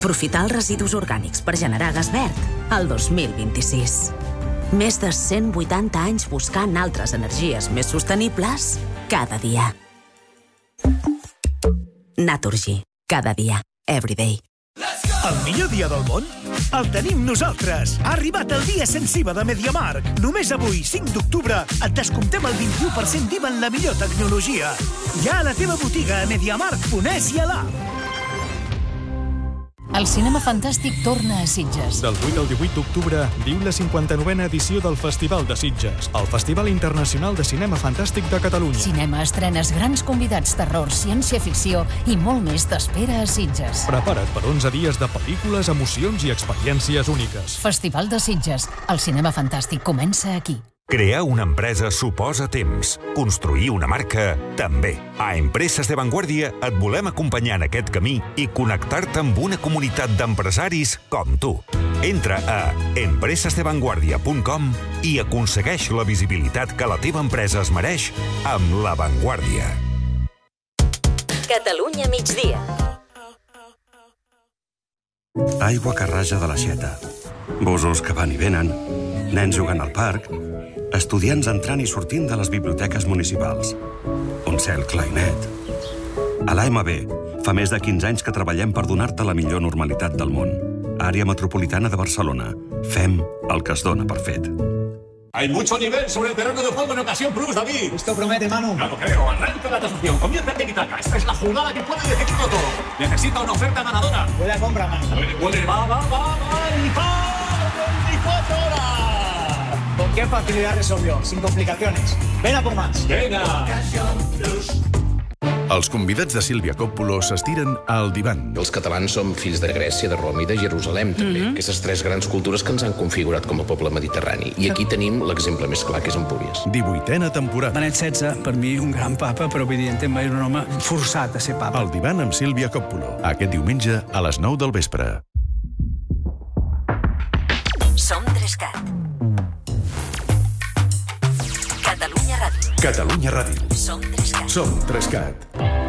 Aprofitar els residus orgànics per generar gas verd al 2026. Més de 180 anys buscant altres energies més sostenibles cada dia. Naturgy. Cada dia. Everyday. El millor dia del món el tenim nosaltres. Ha arribat el dia sensible de MediaMarkt. Només avui, 5 d'octubre, et descomptem el 21% d'IVA en la millor tecnologia. Ja a la teva botiga a MediaMarkt.es i a l'app. El cinema fantàstic torna a Sitges. Del 8 al 18 d'octubre viu la 59a edició del Festival de Sitges, el Festival Internacional de Cinema Fantàstic de Catalunya. Cinema, estrenes, grans convidats, terror, ciència-ficció i molt més t'espera a Sitges. Prepara't per 11 dies de pel·lícules, emocions i experiències úniques. Festival de Sitges. El cinema fantàstic comença aquí. Crear una empresa suposa temps. Construir una marca, també. A Empreses de Vanguardia et volem acompanyar en aquest camí i connectar-te amb una comunitat d'empresaris com tu. Entra a empresesdevanguardia.com i aconsegueix la visibilitat que la teva empresa es mereix amb La Vanguardia. Catalunya migdia. Aigua que raja de l'aixeta. Gossos que van i venen. Nens jugant al parc. Estudiants entrant i sortint de les biblioteques municipals. Un cel clar i net. A l'AMB fa més de 15 anys que treballem per donar-te la millor normalitat del món. Àrea Metropolitana de Barcelona. Fem el que es dona per fet. Hay mucho nivel sobre el terreno de juego en Ocasión Plus, David. Esto promete, Manu. Ya lo creo. Arranca la transacción. Comienza Tiki-Taka. Esta es la jugada que puede decidirlo todo. Necesita una oferta ganadora. Buena compra, Manu. Puede. Va. 24 horas. ¿Con qué facilidad resolvió? Sin complicaciones. Ven a por más. Venga. Els convidats de Sílvia Coppola s'estiren al divan. Els catalans som fills de Grècia, de Roma i de Jerusalem, també. Aquestes tres grans cultures que ens han configurat com a poble mediterrani. I aquí tenim l'exemple més clar, que és Empúries. 18a temporada. Benet XVI, per mi, un gran papa, però evidentment era un home forçat a ser papa. El divan amb Sílvia Coppola. Aquest diumenge a les 9 del vespre. Som 3CAT. Catalunya Ràdio. Catalunya Ràdio. Som 3CAT. Som 3CAT.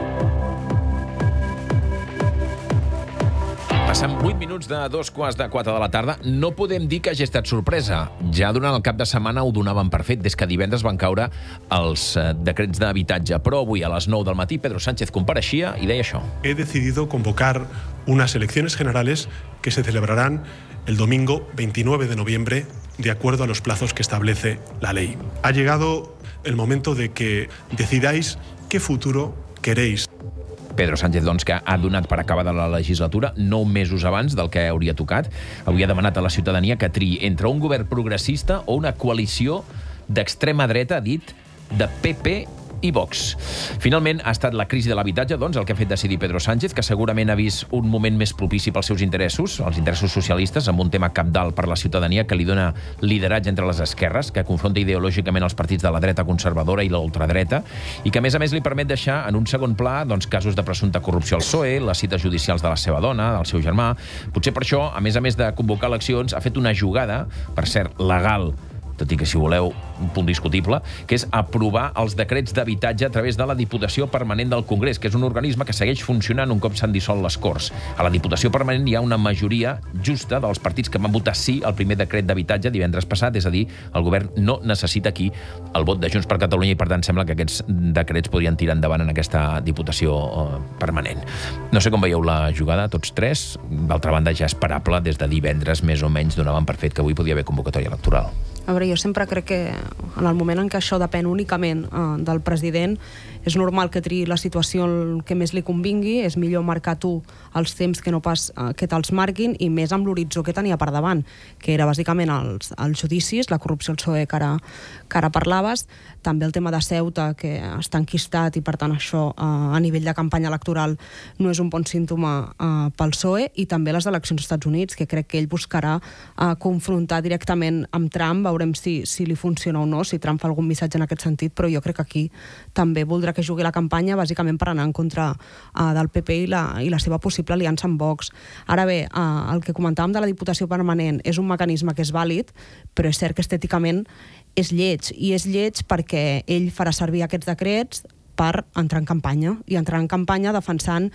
Passant 8 minuts de 3:45 de la tarda, no podem dir que hagi estat sorpresa. Ja durant el cap de setmana ho donaven per fet, des que divendres van caure els decrets d'habitatge. Però avui, a les 9 del matí, Pedro Sánchez compareixia i deia això. He decidido convocar unas elecciones generales que se celebrarán el domingo 29 de noviembre, de acuerdo a los plazos que establece la ley. Ha llegado el momento de que decidáis qué futuro queréis. Pedro Sánchez, doncs, que ha donat per acabada la legislatura 9 mesos abans del que hauria tocat. Avui ha demanat a la ciutadania que triï entre un govern progressista o una coalició d'extrema dreta, ha dit, de PP i Vox. Finalment, ha estat la crisi de l'habitatge, doncs, el que ha fet decidir Pedro Sánchez, que segurament ha vist un moment més propici pels seus interessos, els interessos socialistes, amb un tema cabdal per la ciutadania que li dona lideratge entre les esquerres, que confronta ideològicament els partits de la dreta conservadora i l'ultradreta, i que, a més, li permet deixar en un segon pla doncs, casos de presumpta corrupció al PSOE, les cites judicials de la seva dona, del seu germà. Potser per això, a més de convocar eleccions, ha fet una jugada, per cert, legal, tot i que, si voleu, un punt discutible, que és aprovar els decrets d'habitatge a través de la Diputació Permanent del Congrés, que és un organisme que segueix funcionant un cop s'han dissolt les Corts. A la Diputació Permanent hi ha una majoria justa dels partits que van votar sí al primer decret d'habitatge divendres passat, és a dir, el govern no necessita aquí el vot de Junts per Catalunya i, per tant, sembla que aquests decrets podrien tirar endavant en aquesta Diputació Permanent. No sé com veieu la jugada, tots tres. D'altra banda, ja esperable, des de divendres, més o menys, donaven per fet que avui podia haver convocatòria electoral. A veure, jo sempre crec que en el moment en què això depèn únicament del president, és normal que triï la situació que més li convingui, és millor marcar tu els temps que no pas que te'ls marquin, i més amb l'horitzó que tenia per davant, que era bàsicament els judicis, la corrupció al PSOE que ara parlaves, també el tema de Ceuta, que està enquistat, i per tant això a nivell de campanya electoral no és un bon símptoma pel PSOE, i també les eleccions als Estats Units, que crec que ell buscarà confrontar directament amb Trump. Veurem si li funciona o no, si Trump fa algun missatge en aquest sentit, però jo crec que aquí també voldrà que jugui la campanya bàsicament per anar en contra del PP i la seva possible aliança amb Vox. Ara bé, el que comentàvem de la Diputació Permanent és un mecanisme que és vàlid, però és cert que estèticament és lleig, i és lleig perquè ell farà servir aquests decrets per entrar en campanya, i entrar en campanya defensant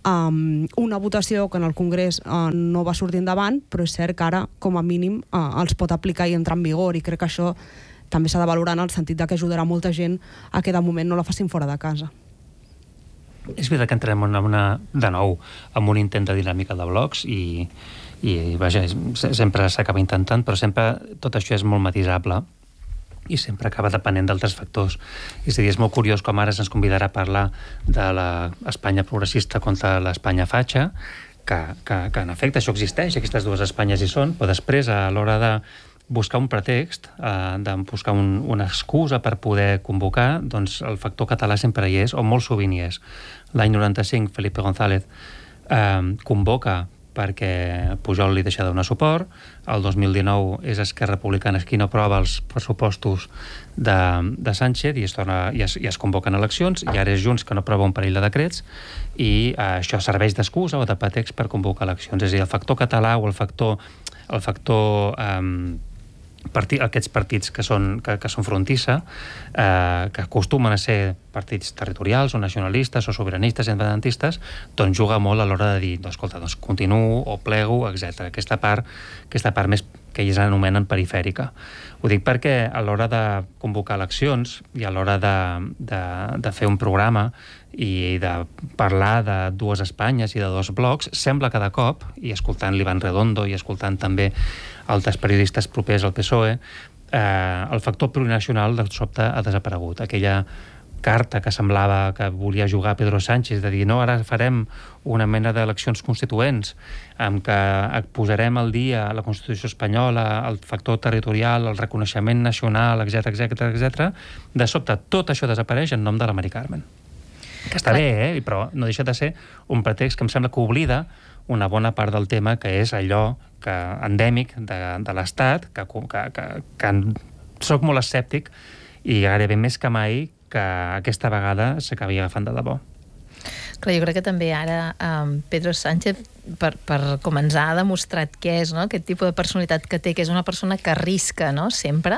una votació que en el Congrés no va sortir endavant, però és cert que ara, com a mínim, els pot aplicar i entrar en vigor, i crec que això també s'ha de valorar en el sentit que ajudarà molta gent a que de moment no la facin fora de casa. És veritat que entrem de nou en un intent de dinàmica de blocs i vaja, sempre s'acaba intentant, però sempre tot això és molt matisable i sempre acaba depenent d'altres factors. És a dir, és molt curiós com ara se'ns convidarà a parlar de l'Espanya progressista contra l'Espanya fatxa, que en efecte això existeix, aquestes dues Espanyes hi són, però després a l'hora de buscar un pretext, de buscar una excusa per poder convocar, doncs el factor català sempre hi és, o molt sovint hi és. L'any 95, Felipe González convoca perquè Pujol li deixa de donar suport, el 2019 és Esquerra Republicana qui no aprova els pressupostos de Sánchez i es convoquen eleccions, i ara és Junts que no aprova un parell de decrets, i això serveix d'excusa o de pretext per convocar eleccions. És a dir, el factor català o el factor aquests partits que són frontissa, que acostumen a ser partits territorials o nacionalistes o sobiranistes, independentistes, doncs juga molt a l'hora de dir, escolta, doncs continuo o plego, etc. Aquesta part més que ells anomenen perifèrica. Ho dic perquè a l'hora de convocar eleccions i a l'hora de fer un programa i de parlar de dues Espanyes i de dos blocs, sembla cada cop, i escoltant l'Ivan Redondo i escoltant també altres periodistes propers al PSOE, el factor plurinacional de sobte ha desaparegut. Aquella carta que semblava que volia jugar Pedro Sánchez, de dir, no, ara farem una mena d'eleccions constituents amb què posarem al dia la Constitució espanyola, el factor territorial, el reconeixement nacional, etc. De sobte, tot això desapareix en nom de la Mari Carmen. Que està bé, però no deixa de ser un pretext que em sembla que oblida una bona part del tema, que és allò endèmic de l'Estat, que soc molt escèptic i gairebé més que mai que aquesta vegada s'acabi agafant de debò. Clar, jo crec que també ara Pedro Sánchez, per com ens ha demostrat què és, no? Aquest tipus de personalitat que té, que és una persona que arrisca, no? Sempre,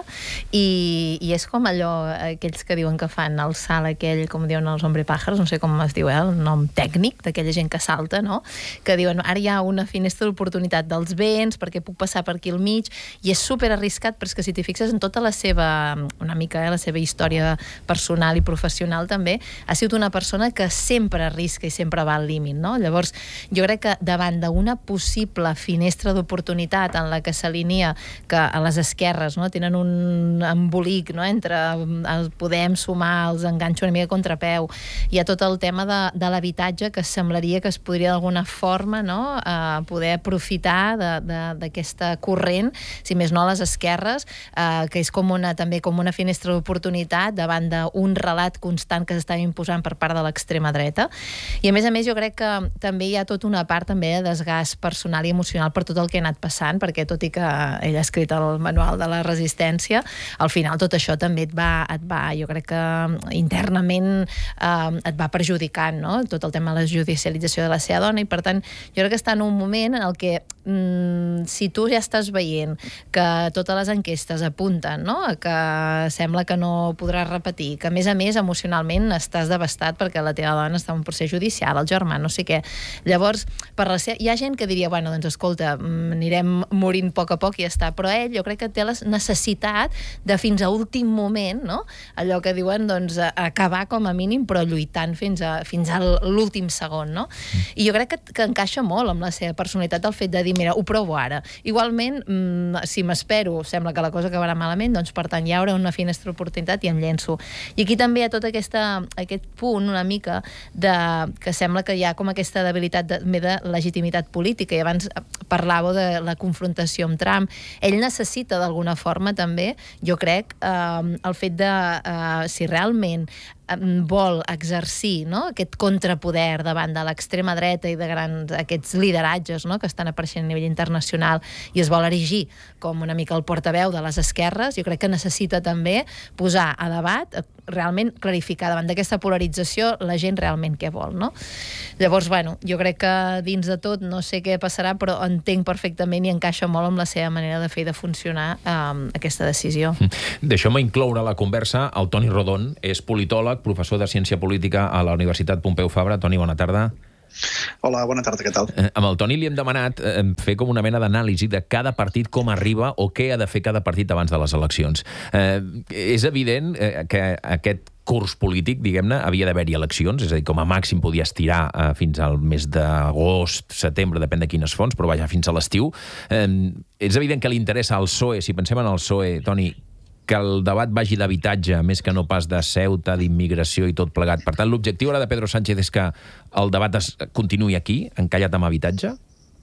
i és com allò, aquells que diuen que fan el salt aquell, com diuen els hombrepájaros, no sé com es diu, el nom tècnic d'aquella gent que salta, no? Que diuen, ara hi ha una finestra d'oportunitat dels vents, perquè puc passar per aquí al mig, i és super arriscat, però és que si t'hi fixes en tota la seva, una mica, la seva història personal i professional també, ha sigut una persona que sempre arrisca i sempre va al límit, no? Llavors, jo crec que davant d'una possible finestra d'oportunitat en la que s'alinea que a les esquerres, no, tenen un embolic, no, entre el Podem sumar, els enganxo una mica contrapeu, hi ha tot el tema de l'habitatge que semblaria que es podria d'alguna forma, no, poder aprofitar d'aquesta corrent, si més no a les esquerres, que és també com una finestra d'oportunitat davant d'un relat constant que s'estava imposant per part de l'extrema dreta. I a més, jo crec que també hi ha tota una part també de desgast personal i emocional per tot el que ha anat passant, perquè tot i que ell ha escrit el manual de la resistència, al final tot això també et va jo crec que internament et va perjudicant, no? Tot el tema de la judicialització de la seva dona, i per tant jo crec que està en un moment en el que si tu ja estàs veient que totes les enquestes apunten, no? Que sembla que no podràs repetir, que a més emocionalment estàs devastat perquè la teva dona està en un procés judicial, el germà, no sé què. Llavors, hi ha gent que diria, bueno, doncs escolta, anirem morint a poc i ja està, però ell jo crec que té la necessitat de fins a últim moment, no? Allò que diuen, doncs, acabar com a mínim, però lluitant fins a l'últim segon, no? I jo crec que encaixa molt amb la seva personalitat el fet de dir, mira, ho provo ara. Igualment, si m'espero, sembla que la cosa acabarà malament, doncs per tant hi haurà una finestra d'oportunitat i em llenço. I aquí també hi ha tot aquest punt una mica que sembla que hi ha com aquesta debilitat de legitimitat política, i abans parlàveu de la confrontació amb Trump. Ell necessita d'alguna forma també, jo crec, el fet de si realment vol exercir, no, aquest contrapoder davant de l'extrema dreta i de aquests lideratges, no, que estan apareixent a nivell internacional, i es vol erigir com una mica el portaveu de les esquerres, jo crec que necessita també posar a debat, realment clarificar davant d'aquesta polarització la gent realment què vol, no? Llavors, bueno, jo crec que dins de tot no sé què passarà, però entenc perfectament i encaixa molt amb la seva manera de fer i de funcionar aquesta decisió. Deixeu-me incloure a la conversa el Toni Rodon, és politòleg, professor de Ciència Política a la Universitat Pompeu Fabra. Toni, bona tarda. Hola, bona tarda, què tal? Amb el Toni li hem demanat fer com una mena d'anàlisi de cada partit, com arriba o què ha de fer cada partit abans de les eleccions. És evident que aquest curs polític, diguem-ne, havia d'haver-hi eleccions, és a dir, com a màxim podia estirar fins al mes d'agost, setembre, depèn de quines fonts, però vaja, fins a l'estiu. És evident que li interessa al PSOE, si pensem en el PSOE, Toni, que el debat vagi d'habitatge, més que no pas de Ceuta, d'immigració i tot plegat. Per tant, l'objectiu ara de Pedro Sánchez és que el debat continuï aquí, encallat amb habitatge?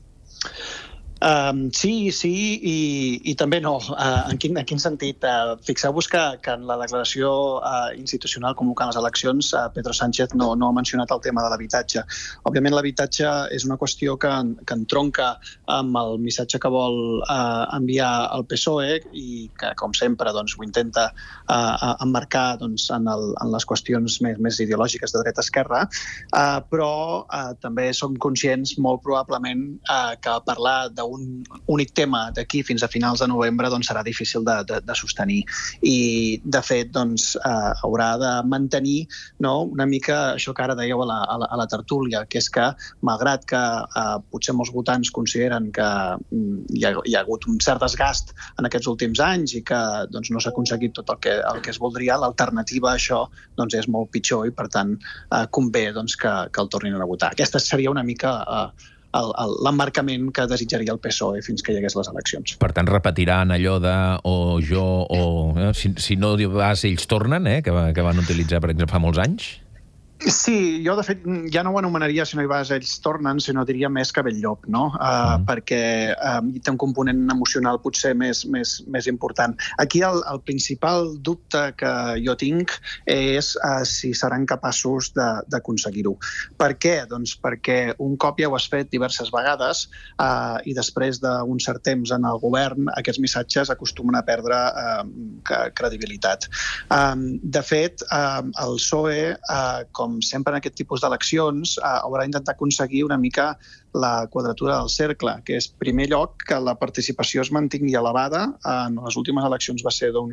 Sí i també no. En quin sentit? Fixeu-vos que en la declaració institucional convocant les eleccions Pedro Sánchez no ha mencionat el tema de l'habitatge. Òbviament l'habitatge és una qüestió que entronca amb el missatge que vol enviar el PSOE i que, com sempre, ho intenta emmarcar en les qüestions més ideològiques de dreta-esquerra, però també som conscients molt probablement que parlar d'un únic tema d'aquí fins a finals de novembre serà difícil de sostenir i de fet haurà de mantenir una mica això que ara dèieu a la tertúlia, que és que malgrat que potser molts votants consideren que hi ha hagut un cert desgast en aquests últims anys i que no s'ha aconseguit tot el que es voldria, l'alternativa a això és molt pitjor i per tant convé que el tornin a votar. Aquesta seria una mica l'emmarcament que desitjaria el PSOE fins que hi hagués les eleccions. Per tant, repetiran allò de o jo o... Si no vas, ells tornen, que van utilitzar, per exemple, fa molts anys? Sí, jo de fet ja no ho anomenaria si no hi vas ells tornen, sinó diria més que Bell-llop, no? Perquè té un component emocional potser més important. Aquí el principal dubte que jo tinc és si seran capaços d'aconseguir-ho. Per què? Doncs perquè un cop ja ho has fet diverses vegades i després d'un cert temps en el govern, aquests missatges acostumen a perdre credibilitat. De fet, el PSOE, com sempre en aquest tipus d'eleccions, haurà d'intentar aconseguir una mica la quadratura del cercle, que és, en primer lloc, que la participació es mantingui elevada. En les últimes eleccions va ser d'un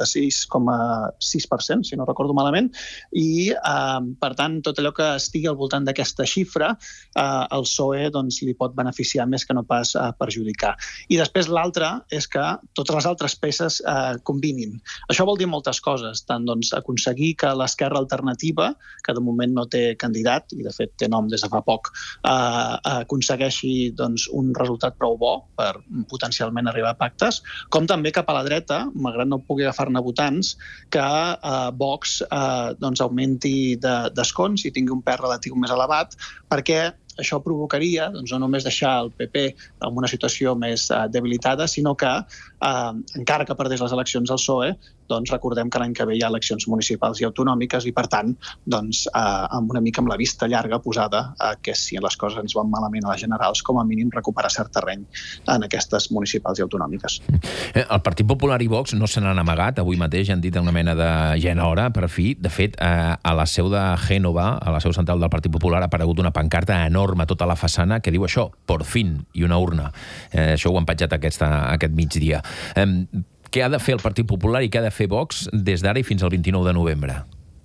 66,6%, si no recordo malament, i, per tant, tot allò que estigui al voltant d'aquesta xifra, el PSOE li pot beneficiar més que no pas perjudicar. I després l'altre és que totes les altres peces combinin. Això vol dir moltes coses, tant aconseguir que l'esquerra alternativa, que de moment no té candidat, i de fet té nom des de fa poc, aconsegueixi un resultat prou bo per potencialment arribar a pactes, com també cap a la dreta, malgrat no pugui agafar-ne votants, que Vox augmenti d'escons i tingui un pes relatiu més elevat, perquè això provocaria no només deixar el PP en una situació més debilitada, sinó que, encara que perdés les eleccions al PSOE, recordem que l'any que ve hi ha eleccions municipals i autonòmiques i, per tant, amb una mica amb la vista llarga posada que si les coses ens van malament a les generals, com a mínim recuperar cert terreny en aquestes municipals i autonòmiques. El Partit Popular i Vox no se n'han amagat. Avui mateix han dit una mena de genora, per fi. De fet, a la seu de Génova, a la seu central del Partit Popular, ha aparegut una pancarta enorme a tota la façana que diu això, por fin, i una urna. Això ho han penjat aquest migdia. Què ha de fer el Partit Popular i què ha de fer Vox des d'ara i fins al 29 de novembre?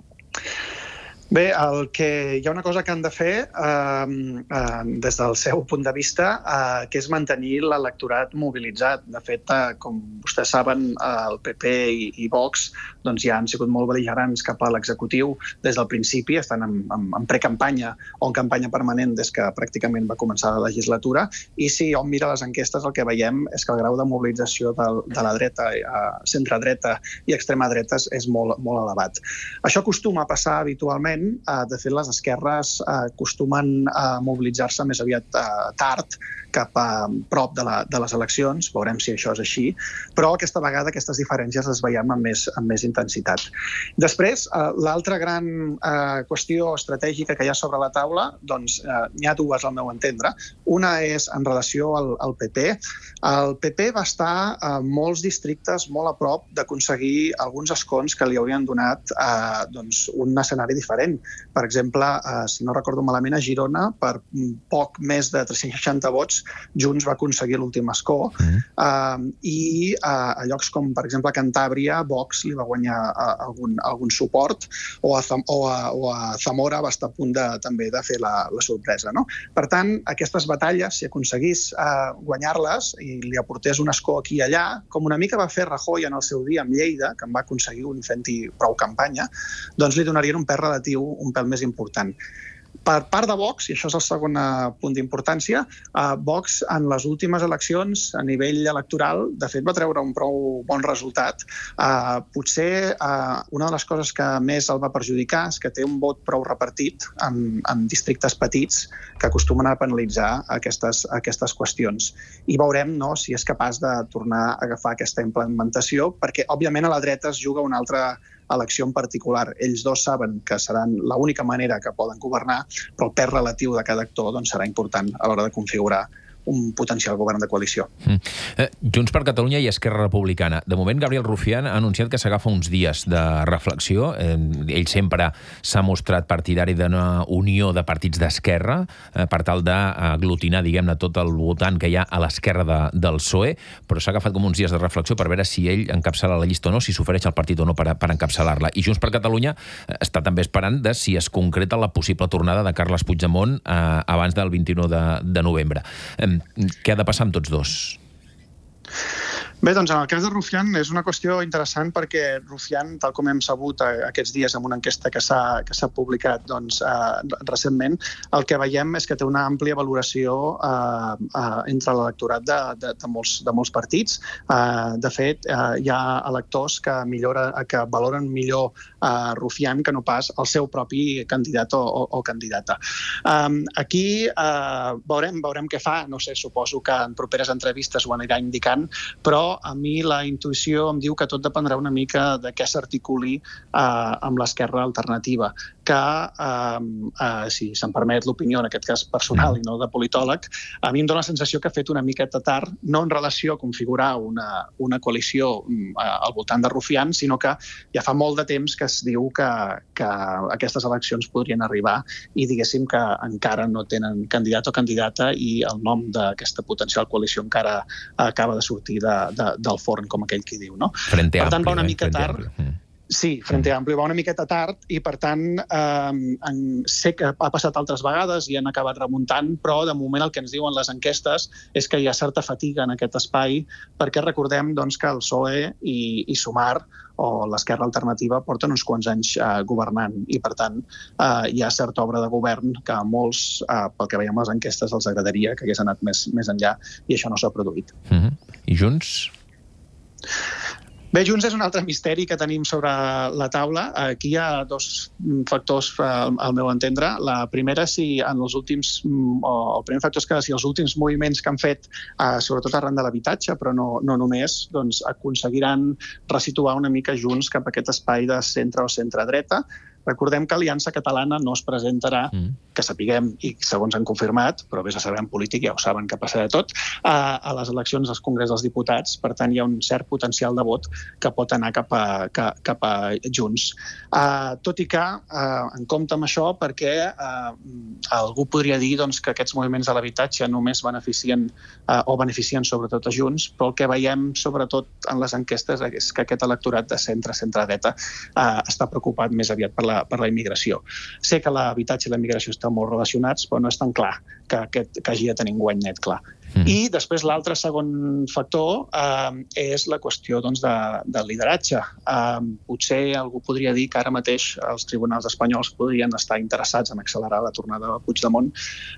Bé, hi ha una cosa que han de fer des del seu punt de vista, que és mantenir l'electorat mobilitzat. De fet, com vostès saben, el PP i Vox ja han sigut molt bel·ligerants cap a l'executiu des del principi, estan en precampanya o en campanya permanent des que pràcticament va començar la legislatura, i si hom mira les enquestes el que veiem és que el grau de mobilització de la dreta, centredreta i extrema dreta és molt elevat. Això acostuma a passar habitualment. De fet, les esquerres acostumen a mobilitzar-se més aviat tard, cap a prop de les eleccions, veurem si això és així, però aquesta vegada aquestes diferències les veiem amb més intensitat. Després, l'altra gran qüestió estratègica que hi ha sobre la taula, n'hi ha dues al meu entendre. Una és en relació al PP. El PP va estar a molts districtes molt a prop d'aconseguir alguns escons que li haurien donat un escenari diferent diferent. Per exemple, si no recordo malament, a Girona, per poc més de 360 vots, Junts va aconseguir l'últim escó, i a llocs com, per exemple, a Cantàbria, Vox li va guanyar algun suport, o a Zamora va estar a punt també de fer la sorpresa. Per tant, aquestes batalles, si aconseguís guanyar-les i li aportés un escó aquí i allà, com una mica va fer Rajoy en el seu dia amb Lleida, que en va aconseguir un fent-hi prou campanya, doncs li donarien un pes relatiu un pèl més important. Per part de Vox, i això és el segon punt d'importància, Vox en les últimes eleccions a nivell electoral, de fet, va treure un prou bon resultat. Potser una de les coses que més el va perjudicar és que té un vot prou repartit en districtes petits que acostumen a penalitzar aquestes qüestions. I veurem si és capaç de tornar a agafar aquesta implementació, perquè, òbviament, a la dreta es juga una altra elecció en particular. Ells dos saben que seran l'única manera que poden governar, però el pes relatiu de cada actor serà important a l'hora de configurar un potencial govern de coalició. Junts per Catalunya i Esquerra Republicana. De moment, Gabriel Rufián ha anunciat que s'agafa uns dies de reflexió. Ell sempre s'ha mostrat partidari d'una unió de partits d'esquerra per tal d'aglutinar, diguem-ne, tot el votant que hi ha a l'esquerra del PSOE, però s'ha agafat com uns dies de reflexió per veure si ell encapçala la llista o no, si s'ofereix al partit o no per encapçalar-la. I Junts per Catalunya està també esperant de si es concreta la possible tornada de Carles Puigdemont abans del 21 de novembre. Què ha de passar amb tots dos? Bé, doncs en el cas de Rufián és una qüestió interessant perquè Rufián, tal com hem sabut aquests dies amb una enquesta que s'ha publicat recentment, el que veiem és que té una àmplia valoració entre l'electorat de molts partits. De fet, hi ha electors que valoren millor Rufián que no pas el seu propi candidat o candidata. Aquí veurem què fa, no sé, suposo que en properes entrevistes ho anirà indicant, però a mi la intuïció em diu que tot dependrà una mica de què s'articuli amb l'esquerra alternativa, que, si se'm permet l'opinió, en aquest cas personal i no de politòleg, a mi em dóna la sensació que ha fet una miqueta tard, no en relació a configurar una coalició al voltant de Rufián, sinó que ja fa molt de temps que es diu que aquestes eleccions podrien arribar i diguéssim que encara no tenen candidat o candidata i el nom d'aquesta potencial coalició encara acaba de sortir del forn, com aquell qui diu, no? Frente per tant, va una Amplio, mica tard. Sí, Frente Amplio va una miqueta tard i, per tant, sé que ha passat altres vegades i han acabat remuntant, però de moment el que ens diuen les enquestes és que hi ha certa fatiga en aquest espai, perquè recordem que el PSOE i Sumar o l'esquerra alternativa porten uns quants anys governant i, per tant, hi ha certa obra de govern que a molts, pel que veiem a les enquestes, els agradaria que hagués anat més enllà i això no s'ha produït. I Junts? Bé, Junts és un altre misteri que tenim sobre la taula. Aquí hi ha dos factors, al meu entendre. La primera, si en els últims, el primer factor és que si els últims moviments que han fet, sobretot arran de l'habitatge, però no només, doncs aconseguiran resituar una mica Junts cap a aquest espai de centre o centre-dreta. Recordem que Aliança Catalana no es presentarà, que sapiguem, i segons han confirmat, però vés a saber en polític, ja ho saben que passa de tot, a les eleccions al Congrés dels Diputats. Per tant, hi ha un cert potencial de vot que pot anar cap a Junts. Tot i que, en compte amb això, perquè algú podria dir que aquests moviments de l'habitatge només beneficien sobretot a Junts, però el que veiem sobretot en les enquestes és que aquest electorat de centre-dreta està preocupat més aviat per la immigració. Sé que l'habitatge i la immigració estan molt relacionats, però no és tan clar que hagi de tenir un guany net clar. I després l'altre segon factor és la qüestió del lideratge. Potser algú podria dir que ara mateix els tribunals espanyols podrien estar interessats en accelerar la tornada de Puigdemont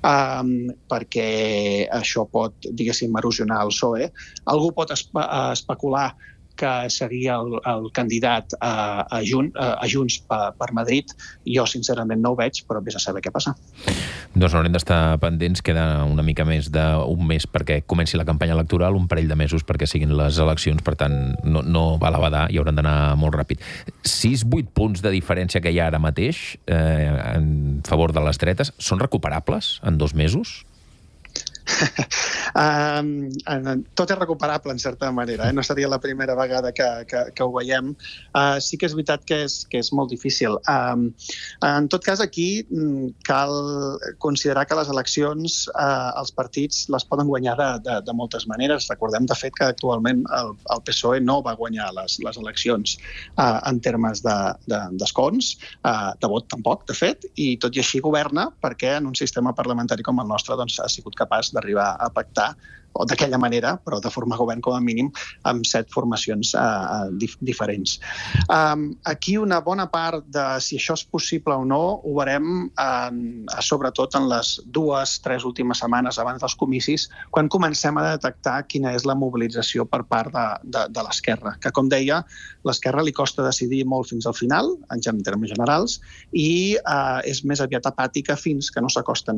perquè això pot, diguéssim, erosionar el PSOE. Algú pot especular que seria el candidat a Junts per Madrid. Jo, sincerament, no ho veig, però vés a saber què passa. Doncs haurem d'estar pendents. Queda una mica més d'un mes perquè comenci la campanya electoral, un parell de mesos perquè siguin les eleccions, per tant, no val a badar i hauran d'anar molt ràpid. 6-8 punts de diferència que hi ha ara mateix en favor de les dretes són recuperables en 2 mesos? Tot és recuperable, en certa manera. No seria la primera vegada que ho veiem. Sí que és veritat que és molt difícil. En tot cas, aquí cal considerar que les eleccions els partits les poden guanyar de moltes maneres. Recordem, de fet, que actualment el PSOE no va guanyar les eleccions en termes d'escons, de vot tampoc, de fet, i tot i així governa perquè en un sistema parlamentari com el nostre ha sigut capaç d'arribar a pactar o d'aquella manera, però de formar govern com a mínim amb 7 formacions diferents. Aquí una bona part de si això és possible o no ho veurem sobretot en les 2-3 últimes setmanes abans dels comicis, quan comencem a detectar quina és la mobilització per part de l'esquerra, que com deia, l'esquerra li costa decidir molt fins al final, en termes generals, i és més aviat apàtica fins que no s'acosten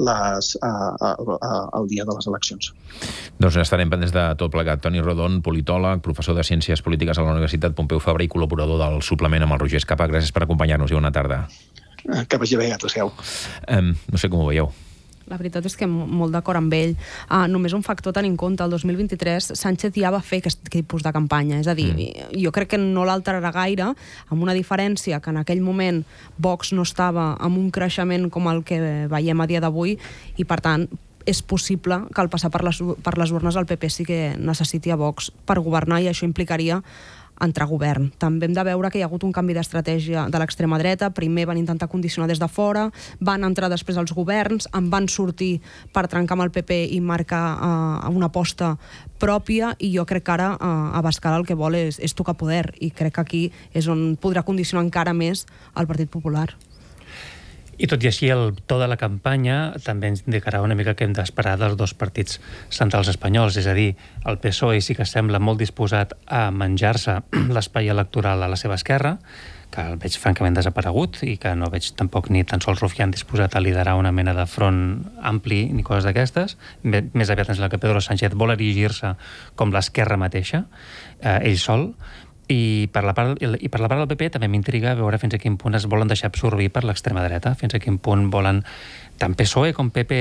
el dia de les eleccions. Doncs estarem pendents de tot plegat. Toni Rodon, politòleg, professor de Ciències Polítiques a la Universitat Pompeu Fabra i col·laborador del suplement amb el Roger Escapa. Gràcies per acompanyar-nos i bona tarda. Que vagi bé, Atoseu. No sé com ho veieu. La veritat és que molt d'acord amb ell. Només un factor a tenir en compte, el 2023 Sánchez ja va fer aquest tipus de campanya, és a dir, jo crec que no l'alterarà gaire, amb una diferència que en aquell moment Vox no estava amb un creixement com el que veiem a dia d'avui i per tant és possible que al passar per les urnes el PP sí que necessiti a Vox per governar i això implicaria entrar a govern. També hem de veure que hi ha hagut un canvi d'estratègia de l'extrema dreta. Primer van intentar condicionar des de fora, van entrar després als governs, en van sortir per trencar amb el PP i marcar una aposta pròpia i jo crec que ara Abascal el que vol és tocar poder i crec que aquí és on podrà condicionar encara més el Partit Popular. I tot i així, el to de la campanya també ens indicarà una mica que hem d'esperar dels dos partits centrals espanyols, és a dir, el PSOE sí que sembla molt disposat a menjar-se l'espai electoral a la seva esquerra, que el veig francament desaparegut i que no veig tampoc ni tan sols Rufián disposat a liderar una mena de front ampli ni coses d'aquestes. Més aviat ens la que Pedro Sánchez vol erigir-se com l'esquerra mateixa, ell sol. I per la part del PP també m'intriga veure fins a quin punt es volen deixar absorbir per l'extrema dreta, fins a quin punt volen, tant PSOE com PP,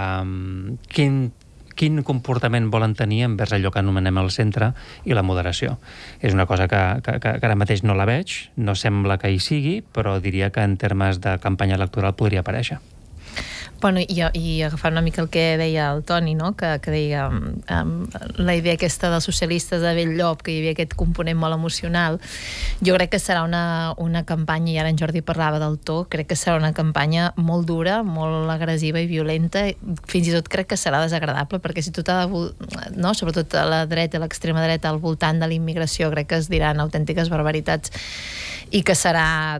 quin comportament volen tenir envers allò que anomenem el centre i la moderació. És una cosa que ara mateix no la veig, no sembla que hi sigui, però diria que en termes de campanya electoral podria aparèixer. Bueno, i agafant una mica el que deia el Toni, no? que deia la idea aquesta dels socialistes de Bell-llop, que hi havia aquest component molt emocional, jo crec que serà una campanya, i ara en Jordi parlava del to, crec que serà una campanya molt dura, molt agressiva i violenta, fins i tot crec que serà desagradable, perquè si tot ha de, sobretot a la dreta i l'extrema dreta al voltant de la immigració, crec que es diran autèntiques barbaritats i que serà,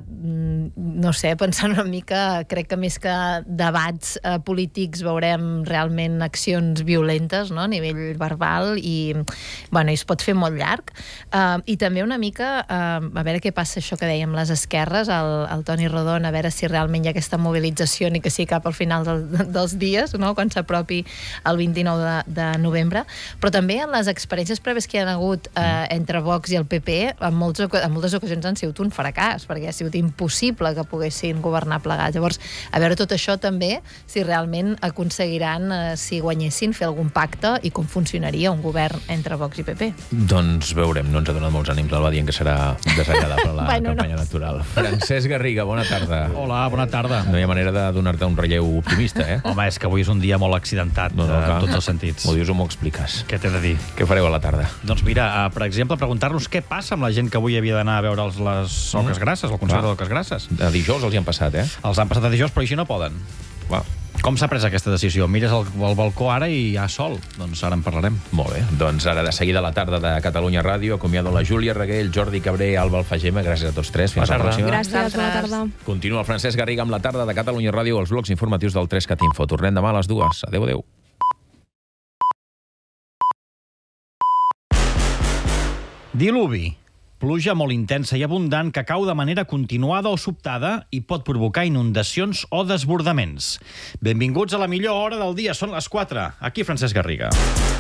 no sé, pensant una mica, crec que més que debats polítics veurem realment accions violentes, no?, a nivell verbal i es pot fer molt llarg. I també una mica a veure què passa això que dèiem les esquerres, el Toni Rodon, a veure si realment hi ha aquesta mobilització ni que sigui cap al final dels dies, no?, quan s'apropi el 29 de novembre, però també en les experiències prèvies que hi ha hagut entre Vox i el PP, en moltes ocasions han sigut un fracàs, perquè ha sigut impossible que poguessin governar plegats. Llavors, a veure tot això també, si realment aconseguiran, si guanyessin, fer algun pacte i com funcionaria un govern entre Vox i PP. Doncs veurem, no ens ha donat molts ànims, l'Alba dient que serà desagradable la campanya electoral. Francesc Garriga, bona tarda. Hola, bona tarda. No hi ha manera de donar-te un relleu optimista, eh? Home, és que avui és un dia molt accidentat, en tots els sentits. M'ho dius o m'ho expliques? Què t'he de dir? Què fareu a la tarda? Doncs mira, per exemple, preguntar-nos què passa amb la gent que avui havia d'anar a veure les Oques Grasses, el concert de Oques Grasses. De dijous els hi han passat, eh? Els han passat de dijous, però així no poden. Com s'ha pres aquesta decisió? Mires al balcó ara i hi ha sol. Doncs ara en parlarem. Molt bé. Doncs ara de seguida a la tarda de Catalunya Ràdio acomiado la Júlia Reguer, Jordi Cabré, Alba Alfagema. Gràcies a tots tres. Fins la pròxima. Gràcies, bona tarda. Continua el Francesc Garriga amb la tarda de Catalunya Ràdio, els blocs informatius del 3CAT Info. Tornem demà a les 2. Adéu, adéu. Diluvi. Pluja molt intensa i abundant que cau de manera continuada o sobtada i pot provocar inundacions o desbordaments. Benvinguts a la millor hora del dia, són les 4. Aquí Francesc Garriga.